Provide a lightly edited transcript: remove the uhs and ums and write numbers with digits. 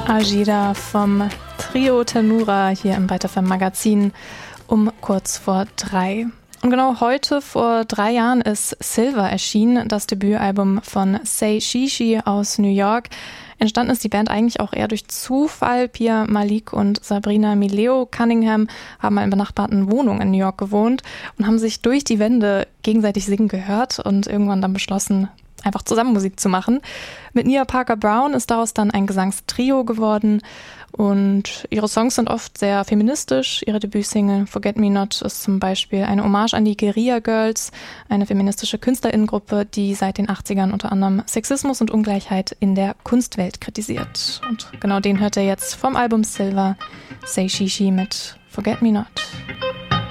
Ajira vom Trio Tenura hier im Weiter Magazin um kurz vor 3. Und genau heute, vor 3 Jahren, ist Silver erschienen, das Debütalbum von Say Shishi aus New York. Entstanden ist die Band eigentlich auch eher durch Zufall. Pia Malik und Sabrina Mileo Cunningham haben in benachbarten Wohnungen in New York gewohnt und haben sich durch die Wände gegenseitig singen gehört und irgendwann dann beschlossen, einfach zusammen Musik zu machen. Mit Nia Parker Brown ist daraus dann ein Gesangstrio geworden und ihre Songs sind oft sehr feministisch. Ihre Debütsingle Forget Me Not ist zum Beispiel eine Hommage an die Guerilla Girls, eine feministische KünstlerInnengruppe, die seit den 80ern unter anderem Sexismus und Ungleichheit in der Kunstwelt kritisiert. Und genau den hört ihr jetzt vom Album Silver, Say Shishi mit Forget Me Not.